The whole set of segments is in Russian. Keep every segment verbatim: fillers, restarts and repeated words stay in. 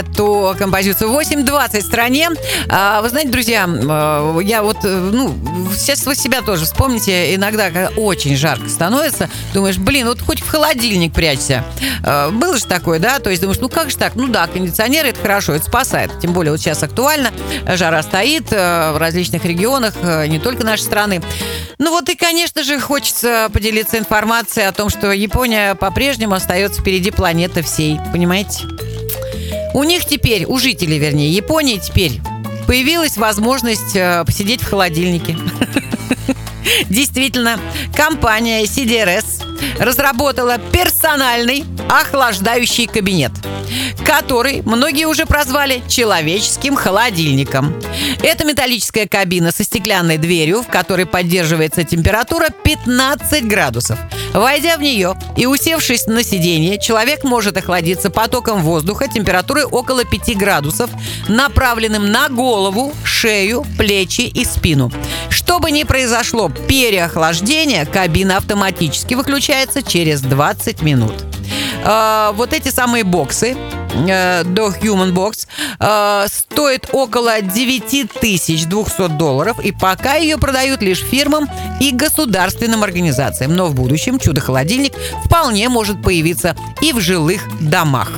Эту композицию восемь двадцать в стране. А, вы знаете, друзья, я вот, ну, сейчас вы себя тоже вспомните, иногда, когда очень жарко становится, думаешь, блин, вот хоть в холодильник прячься. А, было же такое, да? То есть думаешь, ну как же так? Ну да, кондиционер — это хорошо, это спасает. Тем более вот сейчас актуально, жара стоит в различных регионах, не только нашей страны. Ну вот и, конечно же, хочется поделиться информацией о том, что Япония по-прежнему остается впереди планеты всей, понимаете? У них теперь, у жителей, вернее, Японии теперь появилась возможность э, посидеть в холодильнике. Действительно, компания си ди ар эс разработала персональный охлаждающий кабинет, который многие уже прозвали человеческим холодильником. Это металлическая кабина со стеклянной дверью, в которой поддерживается температура пятнадцать градусов. Войдя в нее и усевшись на сиденье, человек может охладиться потоком воздуха температурой около пяти градусов, направленным на голову, шею, плечи и спину. Что бы ни произошло, переохлаждение, кабина автоматически выключается через двадцать минут. Э, вот эти самые боксы, э, Do Human Box, э, стоит около девять тысяч двести долларов, и пока ее продают лишь фирмам и государственным организациям. Но в будущем чудо-холодильник вполне может появиться и в жилых домах.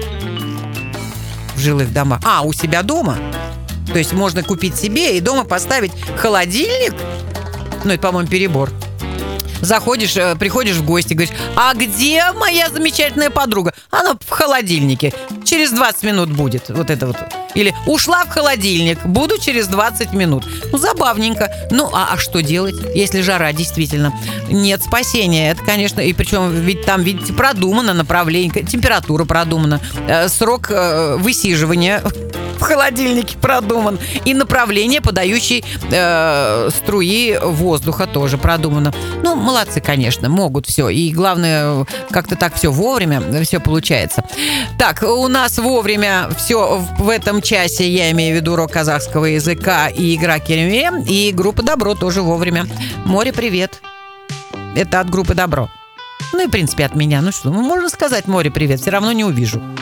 В жилых домах. А, у себя дома? То есть можно купить себе и дома поставить холодильник? Ну, это, по-моему, перебор. Заходишь, приходишь в гости, говоришь, а где моя замечательная подруга? Она в холодильнике. Через двадцать минут будет. Вот это вот. Или ушла в холодильник, буду через двадцать минут. Ну, забавненько. Ну, а, а что делать, если жара действительно? Нет спасения. Это, конечно, и причем ведь там, видите, продумано направление, температура продумана, э, срок э, высиживания в холодильнике продуман. И направление подающей э, струи воздуха тоже продумано. Ну, молодцы, конечно, могут все. И главное, как-то так все вовремя, все получается. Так, у нас вовремя все в этом часе, я имею в виду урок казахского языка и игра Кереме, и группа «Добро» тоже вовремя. Море, привет. Это от группы «Добро». Ну и, в принципе, от меня. Ну что, ну, можно сказать «Море, привет», все равно не увижу.